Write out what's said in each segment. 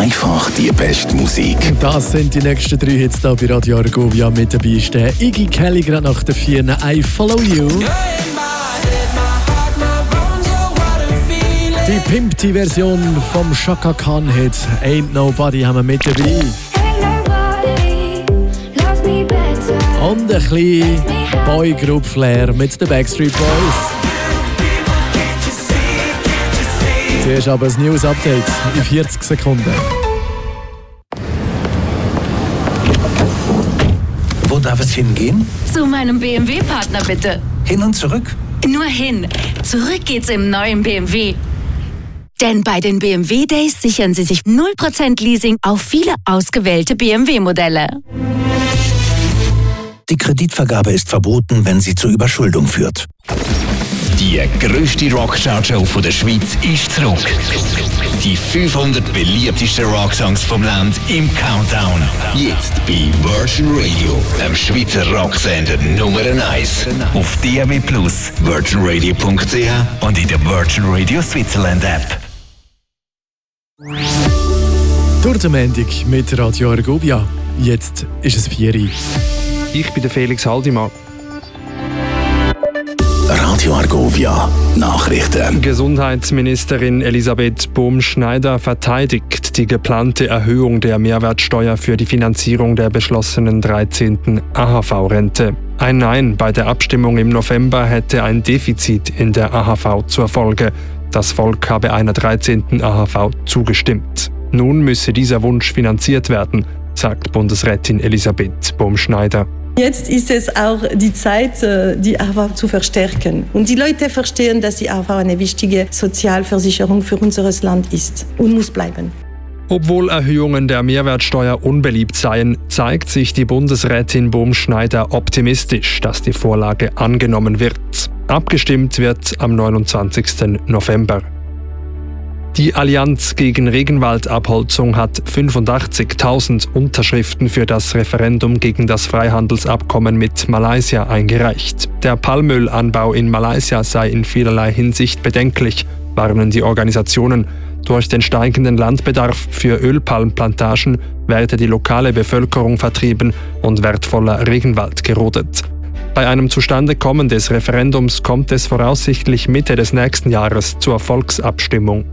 einfach die beste Musik. Das sind die nächsten 3 Hits hier bei Radio Argovia. Mit dabei ist der Iggy Kelly gerade nach der 4. I Follow You. Die pimpte Version vom Chaka Khan Hit Ain't Nobody haben wir mit dabei. Und ein bisschen Boygroup Flair mit den Backstreet Boys. Zuerst aber ein News-Update in 40 Sekunden. Wo darf es hingehen? Zu meinem BMW-Partner bitte. Hin und zurück? Nur hin. Zurück geht's im neuen BMW. Denn bei den BMW Days sichern Sie sich 0% Leasing auf viele ausgewählte BMW-Modelle. Die Kreditvergabe ist verboten, wenn sie zur Überschuldung führt. Die grösste Rockshow der Schweiz ist zurück. Die 500 beliebtesten Rocksongs vom Land im Countdown. Jetzt bei Virgin Radio, dem Schweizer Rocksender Nummer 1. Auf DAB+, virginradio.ch und in der Virgin Radio Switzerland App. Durch die Meldung mit Radio Argovia. Jetzt ist es 4 Uhr. Ich bin der Felix Haldimann. Radio Argovia Nachrichten. Gesundheitsministerin Elisabeth Bohm-Schneider verteidigt die geplante Erhöhung der Mehrwertsteuer für die Finanzierung der beschlossenen 13. AHV-Rente. Ein Nein bei der Abstimmung im November hätte ein Defizit in der AHV zur Folge. Das Volk habe einer 13. AHV zugestimmt. Nun müsse dieser Wunsch finanziert werden, sagt Bundesrätin Elisabeth Bohm-Schneider. Jetzt ist es auch die Zeit, die AHV zu verstärken. Und die Leute verstehen, dass die AHV eine wichtige Sozialversicherung für unser Land ist und muss bleiben. Obwohl Erhöhungen der Mehrwertsteuer unbeliebt seien, zeigt sich die Bundesrätin Bohm-Schneider optimistisch, dass die Vorlage angenommen wird. Abgestimmt wird am 29. November. Die Allianz gegen Regenwaldabholzung hat 85.000 Unterschriften für das Referendum gegen das Freihandelsabkommen mit Malaysia eingereicht. Der Palmölanbau in Malaysia sei in vielerlei Hinsicht bedenklich, warnen die Organisationen. Durch den steigenden Landbedarf für Ölpalmplantagen werde die lokale Bevölkerung vertrieben und wertvoller Regenwald gerodet. Bei einem Zustandekommen des Referendums kommt es voraussichtlich Mitte des nächsten Jahres zur Volksabstimmung.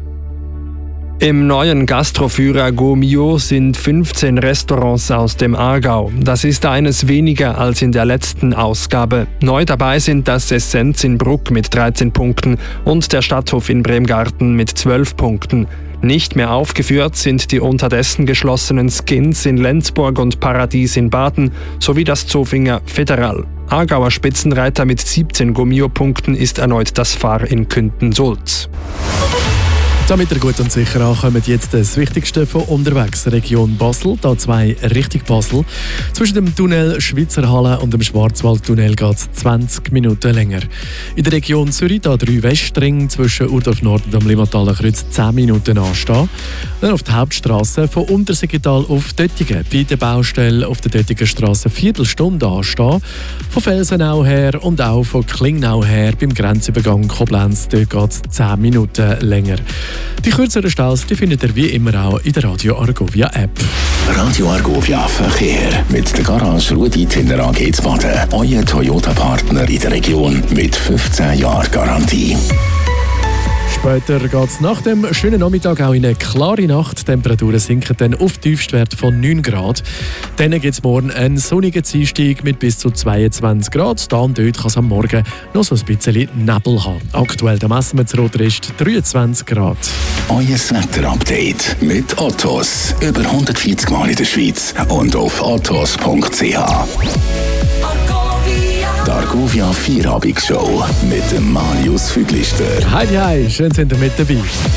Im neuen Gastroführer Go Mio sind 15 Restaurants aus dem Aargau. Das ist eines weniger als in der letzten Ausgabe. Neu dabei sind das Essenz in Bruck mit 13 Punkten und der Stadthof in Bremgarten mit 12 Punkten. Nicht mehr aufgeführt sind die unterdessen geschlossenen Skins in Lenzburg und Paradies in Baden sowie das Zofinger Federal. Aargauer Spitzenreiter mit 17 Go Mio-Punkten ist erneut das Fahr in Künden-Sulz. Damit ihr gut und sicher ankommt, jetzt das Wichtigste von unterwegs. Region Basel, da 2 Richtung Basel. Zwischen dem Tunnel Schweizer Halle und dem Schwarzwaldtunnel geht es 20 Minuten länger. In der Region Zürich, da 3 Westring zwischen Urdorf Nord und dem Limmataler Kreuz 10 Minuten anstehen. Dann auf der Hauptstrasse von Untersiggenthal auf Döttingen. Bei der Baustelle auf der Döttinger Strasse 1 Viertelstunde anstehen. Von Felsenau her und auch von Klingnau her beim Grenzübergang Koblenz, dort geht es 10 Minuten länger. Die kürzeren Staus die findet ihr wie immer auch in der Radio Argovia App. Radio Argovia Verkehr mit der Garage Rudi Tiller AG zu Baden. Euer Toyota-Partner in der Region mit 15 Jahren Garantie. Später geht es nach dem schönen Nachmittag auch in eine klare Nacht. Die Temperaturen sinken dann auf Tiefstwert von 9 Grad. Dann gibt es morgen einen sonnigen Dienstag mit bis zu 22 Grad. Da und dort kann es am Morgen noch so ein bisschen Nebel haben. Aktuell messen wir zu Rotrist 23 Grad. Euer Wetter-Update mit Ottos. Über 140 Mal in der Schweiz und auf ottos.ch. Die Argovia Vierabendsshow mit dem Marius Füglister. Hi, schön sind ihr mit dabei.